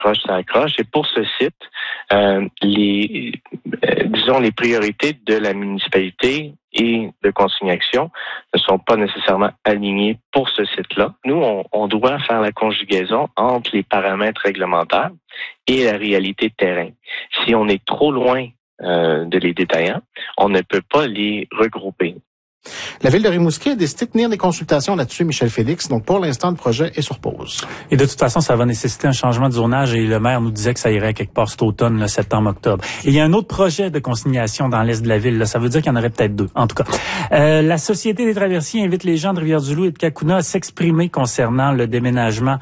accroche, ça accroche. Et pour ce site, les priorités de la municipalité et de Consigne-Action ne sont pas nécessairement alignées pour ce site-là. Nous, on doit faire la conjugaison entre les paramètres réglementaires et la réalité de terrain. Si on est trop loin de les détaillants, on ne peut pas les regrouper. La Ville de Rimouski a décidé de tenir des consultations là-dessus, Michel Félix. Donc, pour l'instant, le projet est sur pause. Et de toute façon, ça va nécessiter un changement de zonage et le maire nous disait que ça irait quelque part cet automne, le septembre-octobre. Et il y a un autre projet de consignation dans l'est de la ville. Là. Ça veut dire qu'il y en aurait peut-être deux, en tout cas. La Société des traversiers invite les gens de Rivière-du-Loup et de Cacouna à s'exprimer concernant le déménagement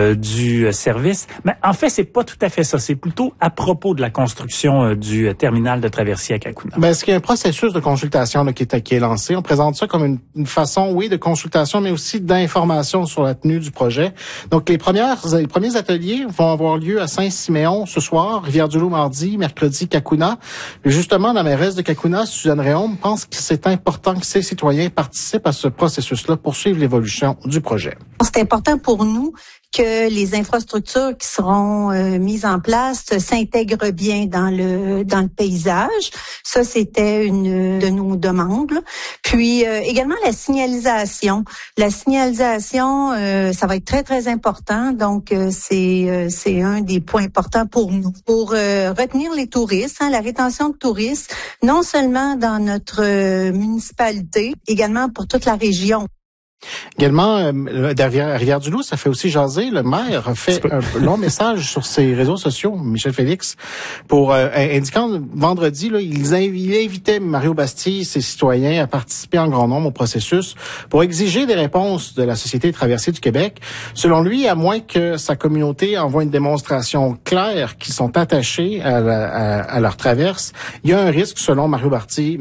du service. Mais en fait, c'est pas tout à fait ça. C'est plutôt à propos de la construction du terminal de traversier à Cacouna. Ben, est-ce qu'il y a un processus de consultation là, qui est lancé? On présente ça comme une façon, oui, de consultation, mais aussi d'information sur la tenue du projet. Donc, les premiers ateliers vont avoir lieu à Saint-Siméon ce soir, Rivière-du-Loup mardi, mercredi, Cacouna. Et justement, la mairesse de Cacouna, Suzanne Réaume, pense que c'est important que ces citoyens participent à ce processus-là pour suivre l'évolution du projet. C'est important pour nous que les infrastructures qui seront mises en place s'intègrent bien dans le paysage. Ça, c'était une de nos demandes. Puis également la signalisation. La signalisation, ça va être très très important. Donc c'est un des points importants pour nous pour retenir les touristes, la rétention de touristes, non seulement dans notre municipalité, également pour toute la région. Également, derrière Rivière-du-Loup, ça fait aussi jaser. Le maire a fait un long message sur ses réseaux sociaux, Michel Félix, pour indiquant vendredi, là, il invitait Mario Bastille, ses citoyens, à participer en grand nombre au processus pour exiger des réponses de la Société des traversiers du Québec. Selon lui, à moins que sa communauté envoie une démonstration claire qu'ils sont attachés à leur traverse, il y a un risque, selon Mario Bastille,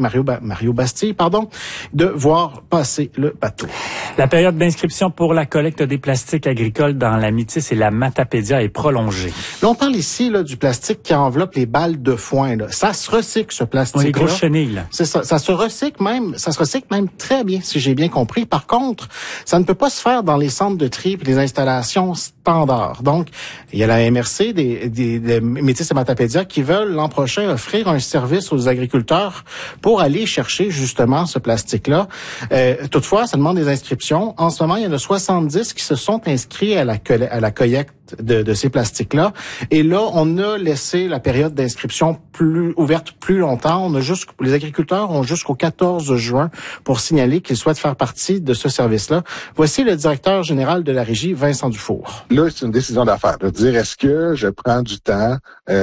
de voir passer le bateau. La période d'inscription pour la collecte des plastiques agricoles dans la Métis et la Matapédia est prolongée. Là, on parle ici là, du plastique qui enveloppe les balles de foin. Là. Ça se recycle, ce plastique-là. Les grosses chenilles. Là. C'est ça. Ça se recycle même très bien, si j'ai bien compris. Par contre, ça ne peut pas se faire dans les centres de tri et les installations standards. Donc, il y a la MRC des Métis et Matapédia qui veulent l'an prochain offrir un service aux agriculteurs pour aller chercher justement ce plastique-là. Toutefois, ça demande des inscriptions. En ce moment, il y en a 70 qui se sont inscrits à la collecte de ces plastiques-là. Et là, on a laissé la période d'inscription ouverte plus longtemps. Les agriculteurs ont jusqu'au 14 juin pour signaler qu'ils souhaitent faire partie de ce service-là. Voici le directeur général de la régie, Vincent Dufour. Là, c'est une décision d'affaires. De dire, est-ce que je prends du temps,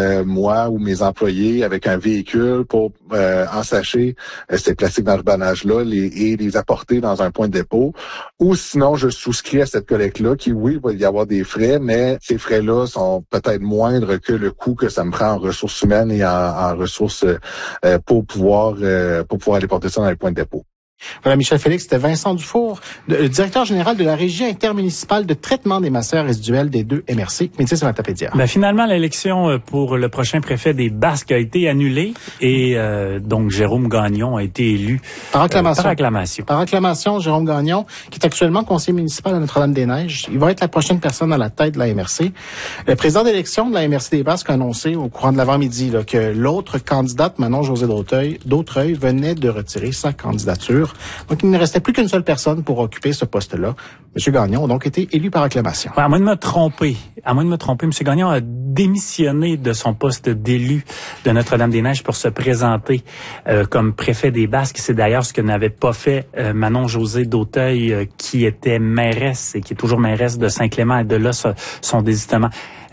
moi ou mes employés, avec un véhicule pour ensacher ces plastiques d'emballage-là et les apporter dans un point de dépôt, ou sinon, je souscris à cette collecte-là qui, oui, il va y avoir des frais, mais ces frais-là sont peut-être moindres que le coût que ça me prend en ressources humaines et en ressources pour pouvoir aller porter ça dans les points de dépôt. Voilà, Michel Félix, c'était Vincent Dufour, le directeur général de la Régie intermunicipale de traitement des matières résiduelles des deux MRC, Métis et Matapédia. Finalement, l'élection pour le prochain préfet des Basques a été annulée et donc Jérôme Gagnon a été élu par acclamation. Par acclamation, Jérôme Gagnon, qui est actuellement conseiller municipal à Notre-Dame-des-Neiges. Il va être la prochaine personne à la tête de la MRC. Le président d'élection de la MRC des Basques a annoncé au courant de l'avant-midi là, que l'autre candidate, Manon-Josée d'Autreuil, venait de retirer sa candidature. Donc, il ne restait plus qu'une seule personne pour occuper ce poste-là. M. Gagnon a donc été élu par acclamation. À moins de me tromper, M. Gagnon a démissionné de son poste d'élu de Notre-Dame-des-Neiges pour se présenter comme préfet des Basques. C'est d'ailleurs ce que n'avait pas fait Manon-Josée d'Autreuil, qui était mairesse et qui est toujours mairesse de Saint-Clément, et de là son désistement.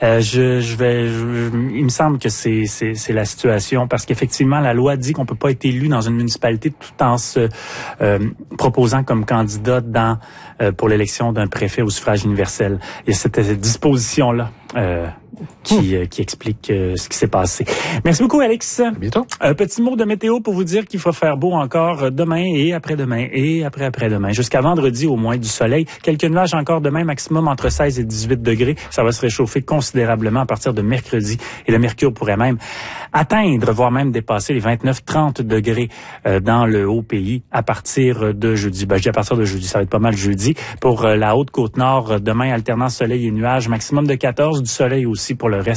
Il me semble que c'est la situation, parce qu'effectivement la loi dit qu'on peut pas être élu dans une municipalité tout en se proposant comme candidat pour l'élection d'un préfet au suffrage universel. Il y a cette disposition là qui explique ce qui s'est passé. Merci beaucoup, Alex. À bientôt. Un petit mot de météo pour vous dire qu'il va faire beau encore demain et après-demain et après-après-demain. Jusqu'à vendredi, au moins, du soleil. Quelques nuages encore demain, maximum entre 16 et 18 degrés. Ça va se réchauffer considérablement à partir de mercredi. Et le mercure pourrait même atteindre, voire même dépasser les 29-30 degrés dans le haut pays à partir de jeudi. Je dis à partir de jeudi, ça va être pas mal jeudi. Pour la Haute-Côte-Nord, demain, alternance soleil et nuages, maximum de 14, du soleil aussi pour le reste.